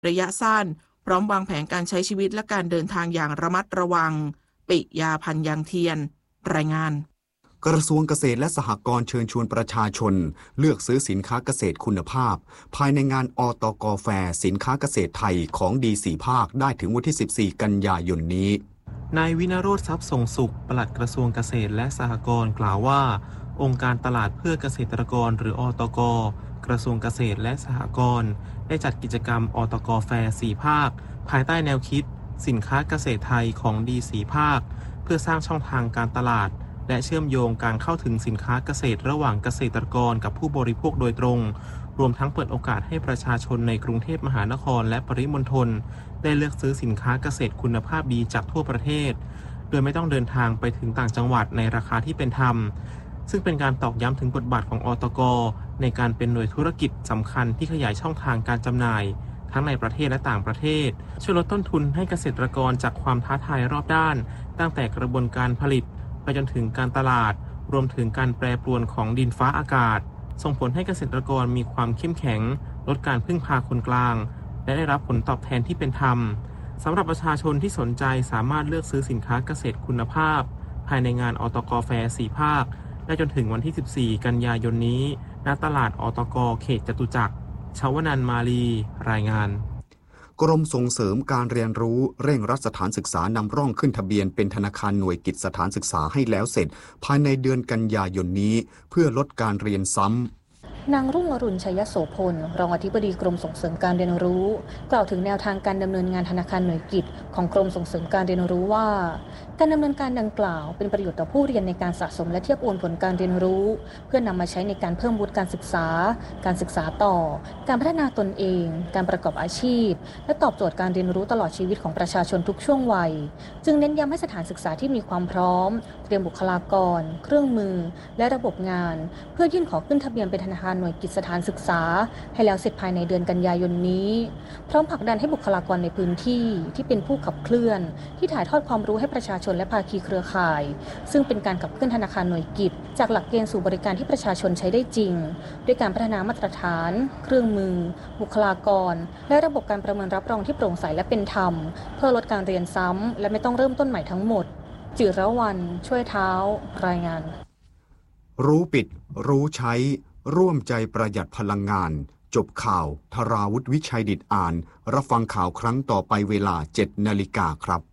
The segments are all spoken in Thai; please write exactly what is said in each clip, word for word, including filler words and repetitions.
ระยะสั้นพร้อมวางแผนการใช้ชีวิตและการเดินทางอย่างระมัดระวังปิยาพันธ์ยังเทียนรายงานกระทรวงเกษตรและสหกรณ์เชิญชวนประชาชนเลือกซื้อสินค้าเกษตรคุณภาพภายในงานอตก.แฟร์สินค้าเกษตรไทยของดีสี่ภาคได้ถึงวันที่สิบสี่กันยายนนี้นายวินโรจน์ทรัพย์ส่งสุขปลัดกระทรวงเกษตรและสหกรณ์กล่าวว่าองค์การตลาดเพื่อเกษตรกรหรืออตก.กระทรวงเกษตรและสหกรณ์ได้จัดกิจกรรมอตก.แฟร์สี่ภาคภายใต้แนวคิดสินค้าเกษตรไทยของดีสี่ภาคเพื่อสร้างช่องทางการตลาดและเชื่อมโยงการเข้าถึงสินค้าเกษตรระหว่างเกษตรกรกับผู้บริโภคโดยตรงรวมทั้งเปิดโอกาสให้ประชาชนในกรุงเทพมหานครและปริมณฑลได้เลือกซื้อสินค้าเกษตรคุณภาพดีจากทั่วประเทศโดยไม่ต้องเดินทางไปถึงต่างจังหวัดในราคาที่เป็นธรรมซึ่งเป็นการตอกย้ำถึงบทบาทของอตก.ในการเป็นหน่วยธุรกิจสำคัญที่ขยายช่องทางการจำหน่ายทั้งในประเทศและต่างประเทศช่วยลดต้นทุนให้เกษตรกรจากความท้าทายรอบด้านตั้งแต่กระบวนการผลิตไปจนถึงการตลาดรวมถึงการแปรปรวนของดินฟ้าอากาศส่งผลให้เกษตรกรมีความเข้มแข็งลดการพึ่งพาคนกลางและได้รับผลตอบแทนที่เป็นธรรมสำหรับประชาชนที่สนใจสามารถเลือกซื้อสินค้าเกษตรคุณภาพภายในงานอตก.แฟร์สี่ภาคได้จนถึงวันที่สิบสี่กันยายนนี้ณตลาดอตก.เขตจตุจักรชวนันท์มาลีรายงานกรมส่งเสริมการเรียนรู้เร่งรัดสถานศึกษานำร่องขึ้นทะเบียนเป็นธนาคารหน่วยกิจสถานศึกษาให้แล้วเสร็จภายในเดือนกันยายนนี้เพื่อลดการเรียนซ้ำนางรุ่งอรุณชัยโสพลรองอธิบดีกรมส่งเสริมการเรียนรู้กล่าวถึงแนวทางการดำเนินงานธนาคารหน่วยกิจของกรมส่งเสริมการเรียนรู้ว่าการดำเนินการดังกล่าวเป็นประโยชน์ต่อผู้เรียนในการสะสมและเทียบโอนผลการเรียนรู้เพื่อนำมาใช้ในการเพิ่มวุฒิการศึกษาการศึกษาต่อการพัฒนาตนเองการประกอบอาชีพและตอบโจทย์การเรียนรู้ตลอดชีวิตของประชาชนทุกช่วงวัยจึงเน้นย้ำให้สถานศึกษาที่มีความพร้อมเตรียมบุคลากรเครื่องมือและระบบงานเพื่อยื่นขอขึ้นทะเบียนเป็นธนาคารหน่วยกิจสถานศึกษาให้แล้วเสร็จภายในเดือนกันยายนนี้พร้อมผลักดันให้บุคลากรในพื้นที่ที่เป็นผู้ขับเคลื่อนที่ถ่ายทอดความรู้ให้ประชาชนและภาคีเครือข่ายซึ่งเป็นการขับเคลื่อนธนาคารหน่วยกิจจากหลักเกณฑ์สู่บริการที่ประชาชนใช้ได้จริงด้วยการพัฒนามาตรฐานเครื่องมือบุคลากรและระบบการประเมินรับรองที่โปร่งใสและเป็นธรรมเพื่อลดการเรียนซ้ำและไม่ต้องเริ่มต้นใหม่ทั้งหมดจิรวรรณช่วยเท้ารายงานรู้ปิดรู้ใช้ร่วมใจประหยัดพลังงานจบข่าวธราวุฒิวิชัยดิษฐ์อ่านรับฟังข่าวครั้งต่อไปเวลา เจ็ดนาฬิกาครับ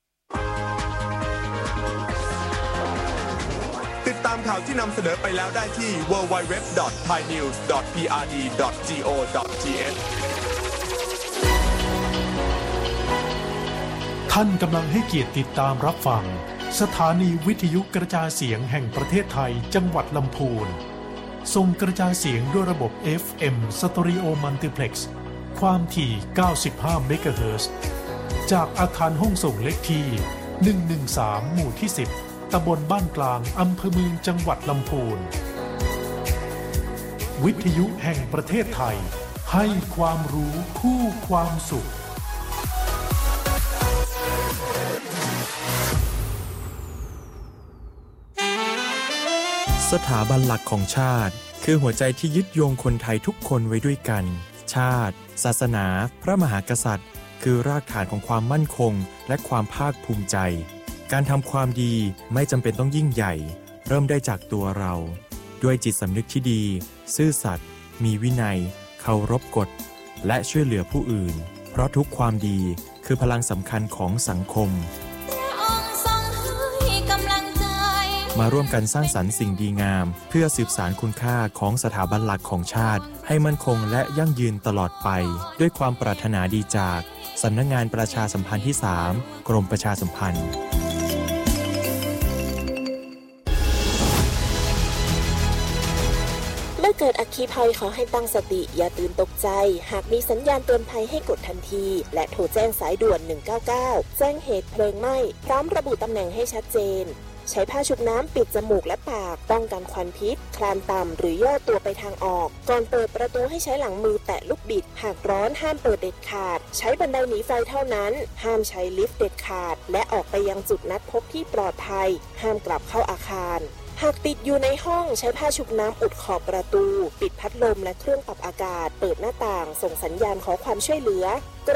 ติดตามข่าวที่นำเสนอไปแล้วได้ที่ ดับเบิลยู ดับเบิลยู ดับเบิลยู ดอท ไทยนิวส์ ดอท พี อาร์ ดี ดอท โก ดอท ที เอชท่านกำลังให้เกียรติติดตามรับฟังสถานีวิทยุกระจายเสียงแห่งประเทศไทยจังหวัดลำพูนส่งกระจายเสียงด้วยระบบ เอฟ เอ็ม Stereo Multiplex ความถี่ เก้าสิบห้า เมกะเฮิรตซ์ จากอาคารห้องส่งเลขที่ หนึ่งหนึ่งสาม หมู่ที่ สิบ ตำบลบ้านกลางอำเภอเมืองจังหวัดลำพูนวิทยุแห่งประเทศไทยให้ความรู้คู่ความสุขสถาบันหลักของชาติคือหัวใจที่ยึดโยงคนไทยทุกคนไว้ด้วยกันชาติศาสนาพระมหากษัตริย์คือรากฐานของความมั่นคงและความภาคภูมิใจการทำความดีไม่จำเป็นต้องยิ่งใหญ่เริ่มได้จากตัวเราด้วยจิตสำนึกที่ดีซื่อสัตย์มีวินัยเคารพกฎและช่วยเหลือผู้อื่นเพราะทุกความดีคือพลังสำคัญของสังคมมาร่วมกันสร้างสรรค์สิ่งดีงามเพื่อสืบสานคุณค่าของสถาบันหลักของชาติให้มั่นคงและยั่งยืนตลอดไปด้วยความปรารถนาดีจากสำนักงานประชาสัมพันธ์ที่ สาม กรมประชาสัมพันธ์เมื่อเกิดอัคคีภัยขอให้ตั้งสติอย่าตื่นตกใจหากมีสัญญาณเตือนภัยให้กดทันทีและโทรแจ้งสายด่วนหนึ่งเก้าเก้าแจ้งเหตุเพลิงไหม้พร้อมระบุตำแหน่งให้ชัดเจนใช้ผ้าชุบน้ำปิดจมูกและปากป้องกันควันพิษคลานต่ำหรือย่อตัวไปทางออกก่อนเปิดประตูให้ใช้หลังมือแตะลูกบิดหากร้อนห้ามเปิดเด็ดขาดใช้บันไดหนีไฟเท่านั้นห้ามใช้ลิฟต์เด็ดขาดและออกไปยังจุดนัดพบที่ปลอดภัยห้ามกลับเข้าอาคารหากติดอยู่ในห้องใช้ผ้าชุบน้ำอุดขอบประตูปิดพัดลมและเครื่องปรับอากาศเปิดหน้าต่างส่งสัญญาณขอความช่วยเหลือ